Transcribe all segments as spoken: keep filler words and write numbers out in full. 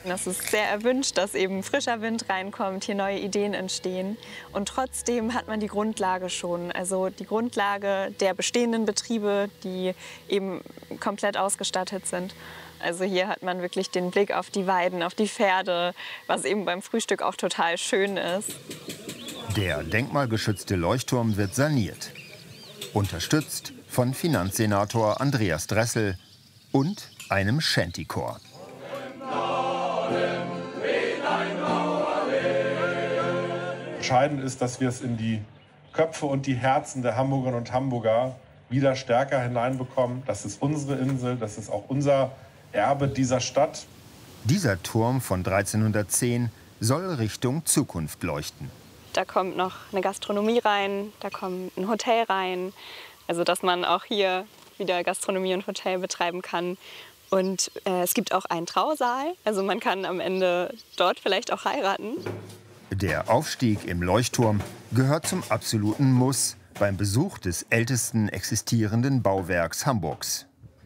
Das ist sehr erwünscht, dass eben frischer Wind reinkommt, hier neue Ideen entstehen. Und trotzdem hat man die Grundlage schon, also die Grundlage der bestehenden Betriebe, die eben komplett ausgestattet sind. Also hier hat man wirklich den Blick auf die Weiden, auf die Pferde, was eben beim Frühstück auch total schön ist. Der denkmalgeschützte Leuchtturm wird saniert. Unterstützt von Finanzsenator Andreas Dressel und einem Shantychor. Entscheidend ist, dass wir es in die Köpfe und die Herzen der Hamburgerinnen und Hamburger wieder stärker hineinbekommen. Das ist unsere Insel, das ist auch unser Erbe dieser Stadt. Dieser Turm von dreizehnhundertzehn soll Richtung Zukunft leuchten. Da kommt noch eine Gastronomie rein, da kommt ein Hotel rein. Also dass man auch hier wieder Gastronomie und Hotel betreiben kann. Und äh, es gibt auch einen Trausaal, also man kann am Ende dort vielleicht auch heiraten. Der Aufstieg im Leuchtturm gehört zum absoluten Muss beim Besuch des ältesten existierenden Bauwerks Hamburgs.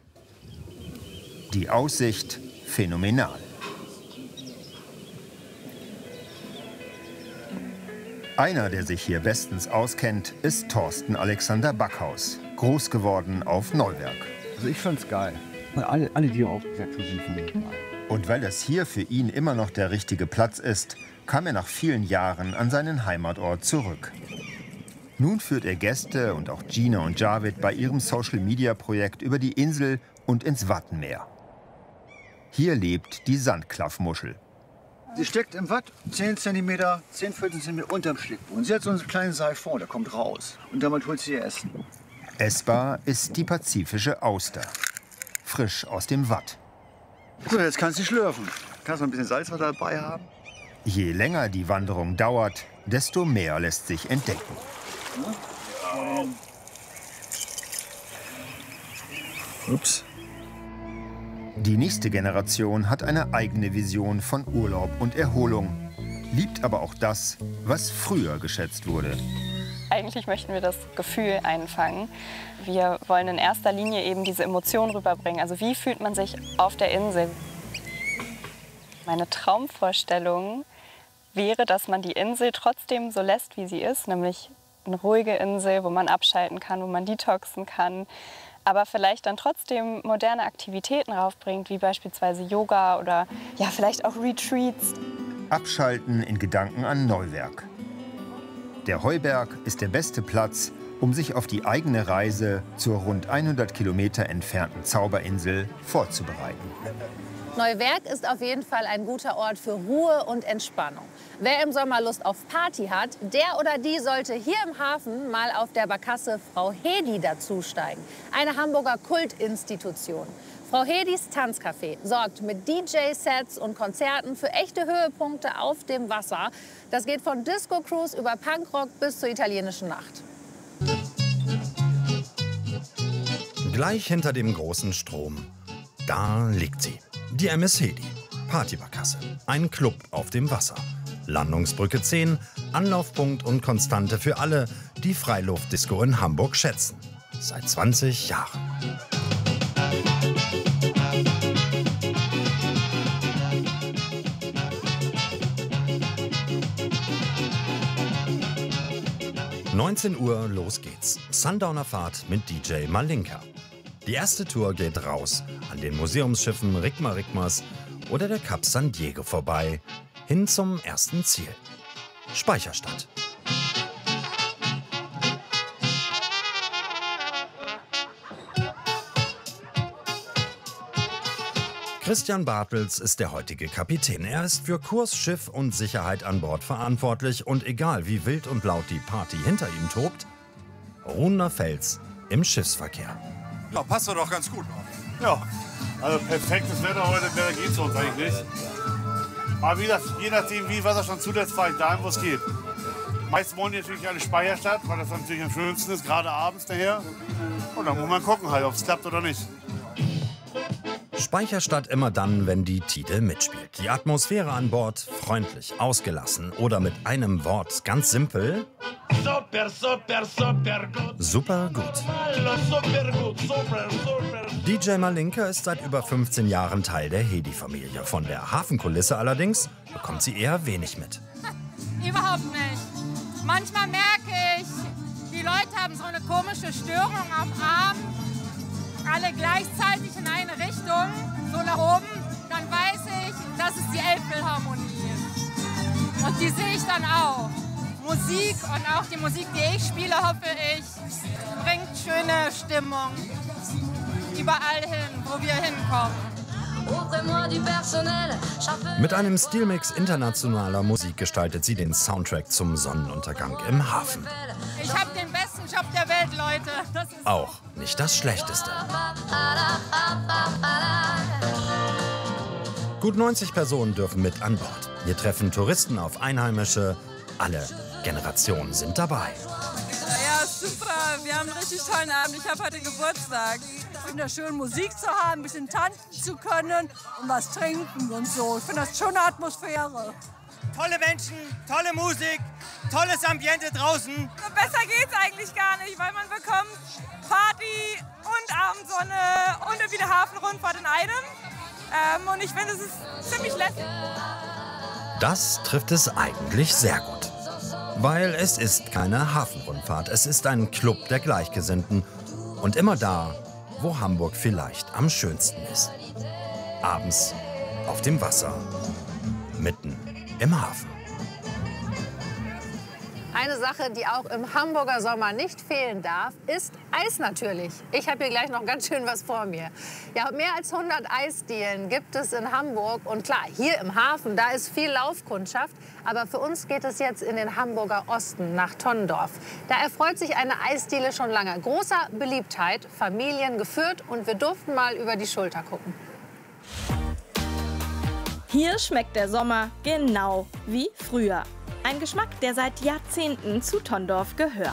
Die Aussicht phänomenal. Einer, der sich hier bestens auskennt, ist Thorsten Alexander Backhaus, groß geworden auf Neuwerk. Also ich fand's geil. Alle, alle die hier aufgewachsen sind, fand ich geil. Und weil das hier für ihn immer noch der richtige Platz ist, kam er nach vielen Jahren an seinen Heimatort zurück. Nun führt er Gäste und auch Gina und Javid bei ihrem Social-Media-Projekt über die Insel und ins Wattenmeer. Hier lebt die Sandklaffmuschel. Sie steckt im Watt zehn Zentimeter, zehn, vierzehn Zentimeter unterm Schlickboden. Sie hat so einen kleinen Siphon, der kommt raus. Und damit holt sie ihr Essen. Essbar ist die pazifische Auster. Frisch aus dem Watt. So, jetzt kannst du schlürfen. Kannst noch ein bisschen Salzwasser dabei haben. Je länger die Wanderung dauert, desto mehr lässt sich entdecken. Ups. Die nächste Generation hat eine eigene Vision von Urlaub und Erholung, liebt aber auch das, was früher geschätzt wurde. Eigentlich möchten wir das Gefühl einfangen. Wir wollen in erster Linie eben diese Emotion rüberbringen. Also wie fühlt man sich auf der Insel? Meine Traumvorstellung wäre, dass man die Insel trotzdem so lässt, wie sie ist, nämlich eine ruhige Insel, wo man abschalten kann, wo man detoxen kann, aber vielleicht dann trotzdem moderne Aktivitäten raufbringt, wie beispielsweise Yoga oder ja, vielleicht auch Retreats. Abschalten in Gedanken an Neuwerk. Der Heuberg ist der beste Platz, um sich auf die eigene Reise zur rund hundert Kilometer entfernten Zauberinsel vorzubereiten. Neuwerk ist auf jeden Fall ein guter Ort für Ruhe und Entspannung. Wer im Sommer Lust auf Party hat, der oder die sollte hier im Hafen mal auf der Barkasse Frau Hedi dazusteigen. Eine Hamburger Kultinstitution. Frau Hedis Tanzcafé sorgt mit D J-Sets und Konzerten für echte Höhepunkte auf dem Wasser. Das geht von Disco-Cruise über Punkrock bis zur italienischen Nacht. Gleich hinter dem großen Strom, da liegt sie. Die M S Hedi, Partybarkasse, ein Club auf dem Wasser. Landungsbrücke zehn, Anlaufpunkt und Konstante für alle, die Freiluftdisco in Hamburg schätzen. Seit zwanzig Jahren. neunzehn Uhr, los geht's. Sundownerfahrt mit D J Malinka. Die erste Tour geht raus an den Museumsschiffen Rigma Rigmas oder der Cap San Diego vorbei, hin zum ersten Ziel, Speicherstadt. Christian Bartels ist der heutige Kapitän. Er ist für Kurs, Schiff und Sicherheit an Bord verantwortlich. Und egal wie wild und laut die Party hinter ihm tobt, ruhender Fels im Schiffsverkehr. Ja, passt doch ganz gut. Ja, also perfektes Wetter heute, mehr geht's uns eigentlich nicht. Aber wie gesagt, je nachdem, wie Wasserstand zulässt, fahre ich dahin, wo es geht. Meist wollen die natürlich eine Speicherstadt, weil das natürlich am schönsten ist, gerade abends daher. Und dann muss man gucken halt, ob es klappt oder nicht. Speicherstadt immer dann, wenn die Tide mitspielt. Die Atmosphäre an Bord freundlich, ausgelassen oder mit einem Wort ganz simpel. Super, super, super gut. Super gut. D J Malinka ist seit über fünfzehn Jahren Teil der Hedi-Familie. Von der Hafenkulisse allerdings bekommt sie eher wenig mit. Überhaupt nicht. Manchmal merke ich, die Leute haben so eine komische Störung am Arm. Alle gleichzeitig in eine Richtung, so nach oben. Dann weiß ich, das ist die Elbphilharmonie. Und die sehe ich dann auch. Musik und auch die Musik, die ich spiele, hoffe ich, bringt schöne Stimmung überall hin, wo wir hinkommen. Mit einem Stilmix internationaler Musik gestaltet sie den Soundtrack zum Sonnenuntergang im Hafen. Ich habe den besten Job der Welt, Leute. Das ist Auch nicht das Schlechteste. Gut neunzig Personen dürfen mit an Bord. Hier treffen Touristen auf Einheimische. Alle Generationen sind dabei. Ja, super. Wir haben einen richtig tollen Abend. Ich habe heute Geburtstag. Ich finde es schön, Musik zu haben, ein bisschen tanzen zu können und was trinken und so. Ich finde das eine schöne Atmosphäre. Tolle Menschen, tolle Musik, tolles Ambiente draußen. So besser geht's eigentlich gar nicht, weil man bekommt Party und Abendsonne und wieder Hafenrundfahrt in einem. Ähm, und ich finde, es ist ziemlich lässig. Das trifft es eigentlich sehr gut. Weil es ist keine Hafenrundfahrt, es ist ein Club der Gleichgesinnten. Und immer da, wo Hamburg vielleicht am schönsten ist. Abends auf dem Wasser, mitten im Hafen. Eine Sache, die auch im Hamburger Sommer nicht fehlen darf, ist Eis natürlich. Ich habe hier gleich noch ganz schön was vor mir. Ja, mehr als hundert Eisdielen gibt es in Hamburg. Und klar, hier im Hafen, da ist viel Laufkundschaft. Aber für uns geht es jetzt in den Hamburger Osten, nach Tondorf. Da erfreut sich eine Eisdiele schon lange großer Beliebtheit, Familien geführt. Und wir durften mal über die Schulter gucken. Hier schmeckt der Sommer genau wie früher. Ein Geschmack, der seit Jahrzehnten zu Tondorf gehört.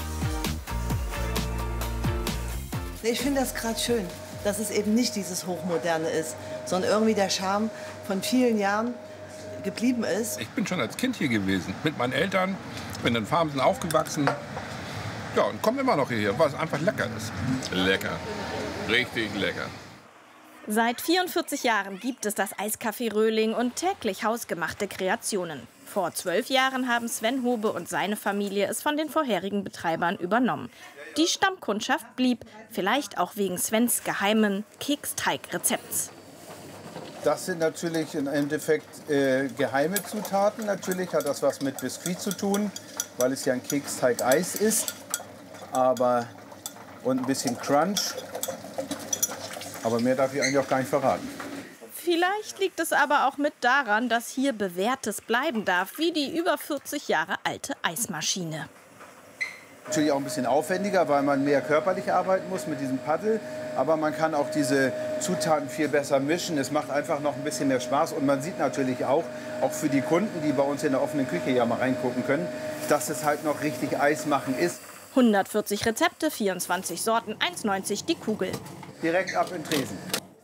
Ich finde das gerade schön, dass es eben nicht dieses Hochmoderne ist, sondern irgendwie der Charme von vielen Jahren geblieben ist. Ich bin schon als Kind hier gewesen, mit meinen Eltern, bin in Farmsen aufgewachsen. Ja, und komme immer noch hierher, weil es einfach lecker ist. Lecker, richtig lecker. Seit vierundvierzig Jahren gibt es das Eiscafé Röhling und täglich hausgemachte Kreationen. Vor zwölf Jahren haben Sven Hobe und seine Familie es von den vorherigen Betreibern übernommen. Die Stammkundschaft blieb, vielleicht auch wegen Svens geheimen Keksteigrezepts. Das sind natürlich im Endeffekt äh, geheime Zutaten. Natürlich hat das was mit Biskuit zu tun, weil es ja ein Keksteig-Eis ist. Aber und ein bisschen Crunch. Aber mehr darf ich eigentlich auch gar nicht verraten. Vielleicht liegt es aber auch mit daran, dass hier Bewährtes bleiben darf, wie die über vierzig Jahre alte Eismaschine. Natürlich auch ein bisschen aufwendiger, weil man mehr körperlich arbeiten muss mit diesem Paddel. Aber man kann auch diese Zutaten viel besser mischen. Es macht einfach noch ein bisschen mehr Spaß. Und man sieht natürlich auch, auch für die Kunden, die bei uns in der offenen Küche ja mal reingucken können, dass es halt noch richtig Eis machen ist. hundertvierzig Rezepte, vierundzwanzig Sorten, eins neunzig die Kugel. Direkt ab in Tresen.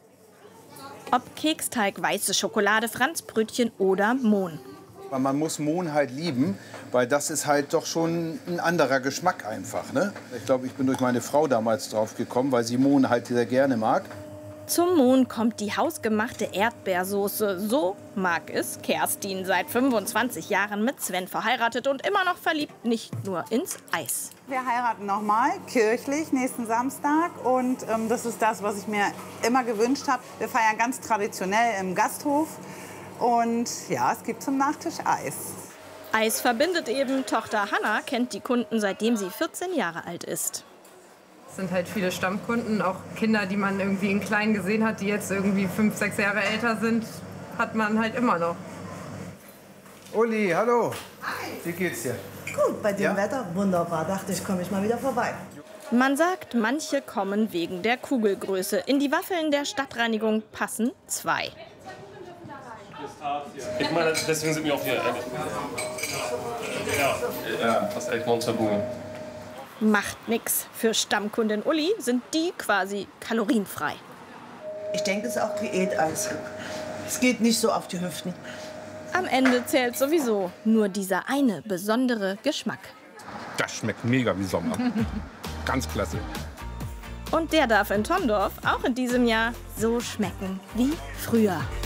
Ob Keksteig, weiße Schokolade, Franzbrötchen oder Mohn. Man muss Mohn halt lieben, weil das ist halt doch schon ein anderer Geschmack einfach. Ne? Ich glaube, ich bin durch meine Frau damals drauf gekommen, weil sie Mohn halt sehr gerne mag. Zum Mohn kommt die hausgemachte Erdbeersoße. So mag es Kerstin, seit fünfundzwanzig Jahren mit Sven verheiratet und immer noch verliebt, nicht nur ins Eis. Wir heiraten nochmal, kirchlich, nächsten Samstag. Und ähm, das ist das, was ich mir immer gewünscht habe. Wir feiern ganz traditionell im Gasthof. Und ja, es gibt zum Nachtisch Eis. Eis verbindet eben. Tochter Hanna kennt die Kunden, seitdem sie vierzehn Jahre alt ist. Es sind halt viele Stammkunden, auch Kinder, die man irgendwie in klein gesehen hat, die jetzt irgendwie fünf, sechs Jahre älter sind, hat man halt immer noch. Uli, hallo. Hi. Wie geht's dir? Gut, bei dem ja? Wetter wunderbar. Dachte ich, komme ich mal wieder vorbei. Man sagt, manche kommen wegen der Kugelgröße. In die Waffeln der Stadtreinigung passen zwei. Ich meine, deswegen sind wir auch hier. Ja, ja, das ist echt Monsterboom. Macht nix. Für Stammkundin Uli sind die quasi kalorienfrei. Ich denke, es ist auch Diäteis. Es geht nicht so auf die Hüften. Am Ende zählt sowieso nur dieser eine besondere Geschmack. Das schmeckt mega wie Sommer. Ganz klasse. Und der darf in Tondorf auch in diesem Jahr so schmecken wie früher.